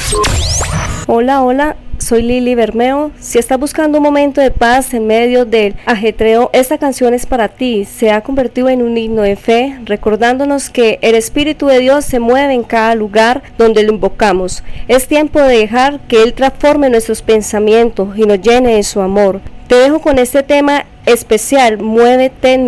Hola, hola, soy Lili Bermeo. Si estás buscando un momento de paz en medio del ajetreo, esta canción es para ti. Se ha convertido en un himno de fe, recordándonos que el Espíritu de Dios se mueve en cada lugar donde lo invocamos. Es tiempo de dejar que Él transforme nuestros pensamientos y nos llene de su amor. Te dejo con este tema especial, Muévete en